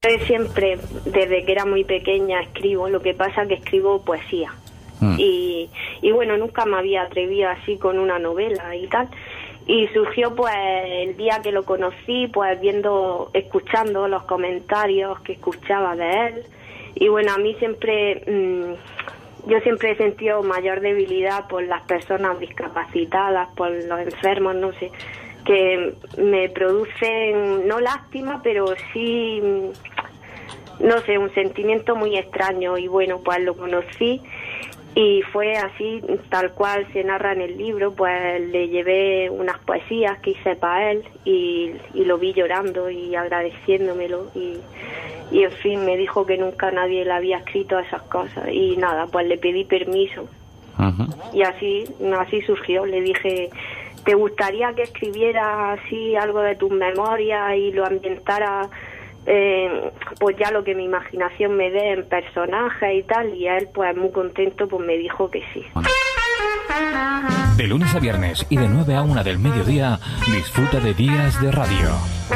Siempre, desde que era muy pequeña, escribo, lo que pasa que escribo poesía. Y bueno, nunca me había atrevido así con una novela y tal. Y surgió pues el día que lo conocí, pues escuchando los comentarios que escuchaba de él. Y bueno, a mí siempre, yo siempre he sentido mayor debilidad por las personas discapacitadas, por los enfermos, no sé, que me producen, no lástima, pero sí, no sé, un sentimiento muy extraño. Y bueno, pues lo conocí y fue así, tal cual se narra en el libro. Pues le llevé unas poesías que hice para él y lo vi llorando y agradeciéndomelo y en fin, me dijo que nunca nadie le había escrito esas cosas y nada, pues le pedí permiso. Y así surgió. Le dije, ¿te gustaría que escribiera así algo de tus memorias y lo ambientara pues ya lo que mi imaginación me dé en personajes y tal? Y él pues muy contento pues me dijo que sí. De lunes a viernes y de 9 a 1 del mediodía, disfruta de Días de Radio.